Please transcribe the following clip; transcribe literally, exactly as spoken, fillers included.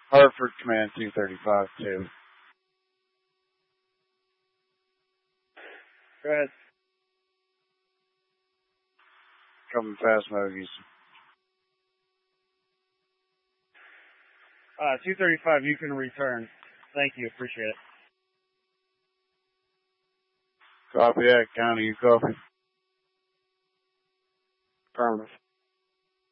Hartford, command two thirty-five two. Go ahead. Coming fast, Mogies. Uh, two thirty-five, you can return. Thank you, appreciate it. Copy that, County, you copy.